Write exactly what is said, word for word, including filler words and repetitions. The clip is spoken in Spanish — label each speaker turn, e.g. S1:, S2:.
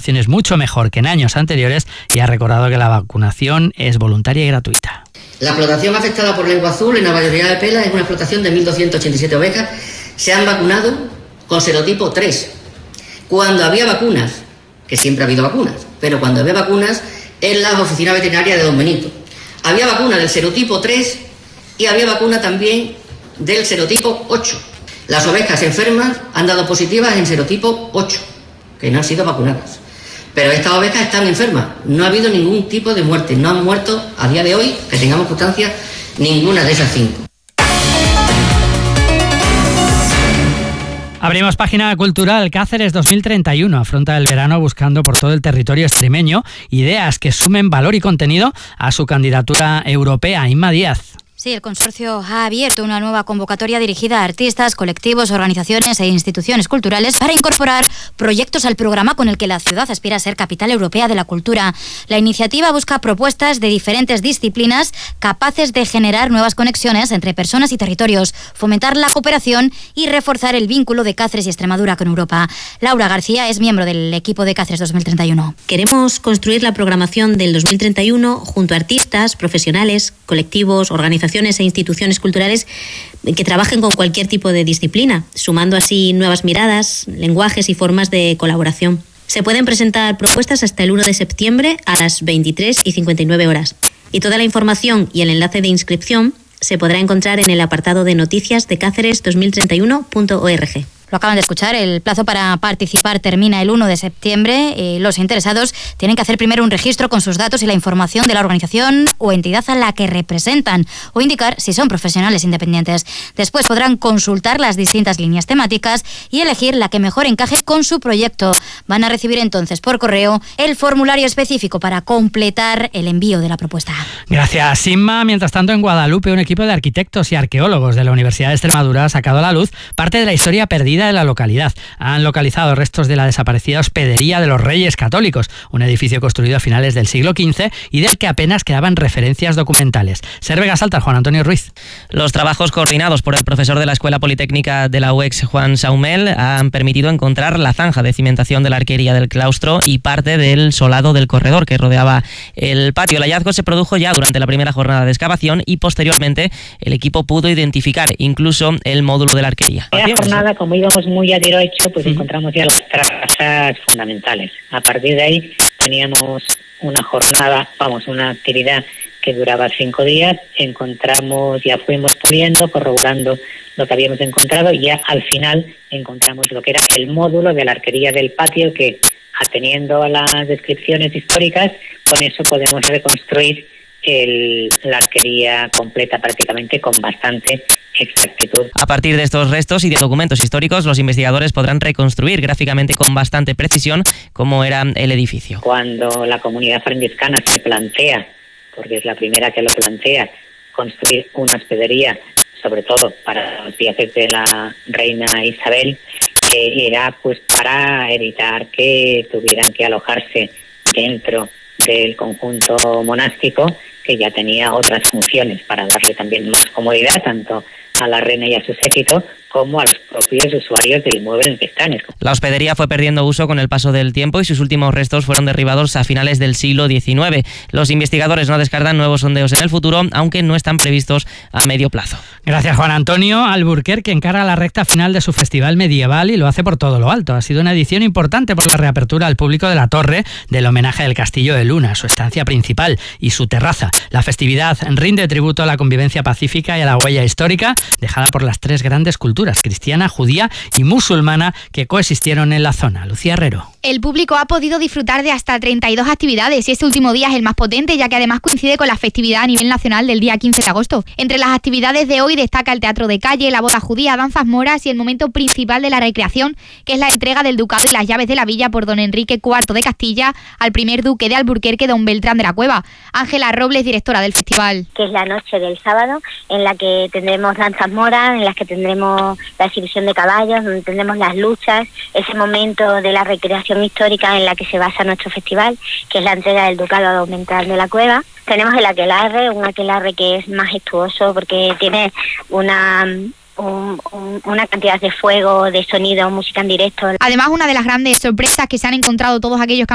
S1: condiciones mucho mejor que en años anteriores y ha recordado que la vacunación es voluntaria y gratuita.
S2: La explotación afectada por lengua azul en la mayoría de pelas es una explotación de mil doscientas ochenta y siete ovejas. Se han vacunado con serotipo tres. Cuando había vacunas, que siempre ha habido vacunas, pero cuando había vacunas en las oficinas veterinarias de Don Benito, había vacuna del serotipo tres y había vacuna también del serotipo ocho. Las ovejas enfermas han dado positivas en serotipo ocho, que no han sido vacunadas. Pero estas ovejas están enfermas, no ha habido ningún tipo de muerte, no han muerto a día de hoy, que tengamos constancia, ninguna de esas cinco.
S1: Abrimos página cultural. Cáceres dos mil treinta y uno afronta el verano buscando por todo el territorio extremeño ideas que sumen valor y contenido a su candidatura europea. Inma Díaz.
S3: Sí, el consorcio ha abierto una nueva convocatoria dirigida a artistas, colectivos, organizaciones e instituciones culturales para incorporar proyectos al programa con el que la ciudad aspira a ser capital europea de la cultura. La iniciativa busca propuestas de diferentes disciplinas capaces de generar nuevas conexiones entre personas y territorios, fomentar la cooperación y reforzar el vínculo de Cáceres y Extremadura con Europa. Laura García es miembro del equipo de Cáceres dos mil treinta y uno.
S4: Queremos construir la programación del dos mil treinta y uno junto a artistas, profesionales, colectivos, organizaciones e instituciones culturales que trabajen con cualquier tipo de disciplina, sumando así nuevas miradas, lenguajes y formas de colaboración. Se pueden presentar propuestas hasta el uno de septiembre a las veintitrés y cincuenta y nueve horas. Y toda la información y el enlace de inscripción se podrá encontrar en el apartado de noticias de cáceres dos mil treinta y uno punto org.
S3: Lo acaban de escuchar, el plazo para participar termina el uno de septiembre. Eh, los interesados tienen que hacer primero un registro con sus datos y la información de la organización o entidad a la que representan o indicar si son profesionales independientes. Después podrán consultar las distintas líneas temáticas y elegir la que mejor encaje con su proyecto. Van a recibir entonces por correo el formulario específico para completar el envío de la propuesta.
S1: Gracias, Inma. Mientras tanto, en Guadalupe, un equipo de arquitectos y arqueólogos de la Universidad de Extremadura ha sacado a la luz parte de la historia perdida de la localidad. Han localizado restos de la desaparecida Hospedería de los Reyes Católicos, un edificio construido a finales del siglo quince y del que apenas quedaban referencias documentales. Ser Vega Salta, Juan Antonio Ruiz.
S5: Los trabajos coordinados por el profesor de la Escuela Politécnica de la U E X, Juan Saumel, han permitido encontrar la zanja de cimentación de la arquería del claustro y parte del solado del corredor que rodeaba el patio. El hallazgo se produjo ya durante la primera jornada de excavación y posteriormente el equipo pudo identificar incluso el módulo de la arquería.
S6: En la jornada, como íbamos muy a tiro hecho, pues uh-huh. encontramos ya las trazas fundamentales. A partir de ahí teníamos una jornada, vamos, una actividad que duraba cinco días, encontramos, ya fuimos puliendo, corroborando lo que habíamos encontrado y ya al final encontramos lo que era el módulo de la arquería del patio que, ateniendo a las descripciones históricas, con eso podemos reconstruir el, la arquería completa prácticamente con bastante exactitud.
S5: A partir de estos restos y de documentos históricos, los investigadores podrán reconstruir gráficamente con bastante precisión cómo era el edificio.
S6: Cuando la comunidad franciscana se plantea, porque es la primera que lo plantea, construir una hospedería, sobre todo para los viajes de la reina Isabel, eh, era pues para evitar que tuvieran que alojarse dentro del conjunto monástico, que ya tenía otras funciones para darle también más comodidad tanto a la reina y a su séquito como a los propios usuarios del inmueble en el que están.
S5: La hospedería fue perdiendo uso con el paso del tiempo y sus últimos restos fueron derribados a finales del siglo diecinueve. Los investigadores no descartan nuevos sondeos en el futuro, aunque no están previstos a medio plazo.
S1: Gracias, Juan Antonio. Alburquerque encara la recta final de su festival medieval y lo hace por todo lo alto. Ha sido una edición importante por la reapertura al público de la torre del homenaje del Castillo de Luna, su estancia principal y su terraza. La festividad rinde tributo a la convivencia pacífica y a la huella histórica dejada por las tres grandes culturas, cristiana, judía y musulmana, que coexistieron en la zona. Lucía Herrero.
S7: El público ha podido disfrutar de hasta treinta y dos actividades y este último día es el más potente, ya que además coincide con la festividad a nivel nacional del día quince de agosto. Entre las actividades de hoy destaca el teatro de calle, la boda judía, danzas moras y el momento principal de la recreación, que es la entrega del ducado y las llaves de la villa por don Enrique cuarto de Castilla al primer duque de Alburquerque, don Beltrán de la Cueva. Ángela Robles, directora del festival.
S8: Que es la noche del sábado, en la que tendremos danzas moras, en las que tendremos la exhibición de caballos, donde tendremos las luchas, ese momento de la recreación histórica en la que se basa nuestro festival, que es la entrega del ducado a don Beltrán de la Cueva. Tenemos el aquelarre, un aquelarre que es majestuoso porque tiene una... Un, un, una cantidad de fuego, de sonido, música en directo.
S7: Además, una de las grandes sorpresas que se han encontrado todos aquellos que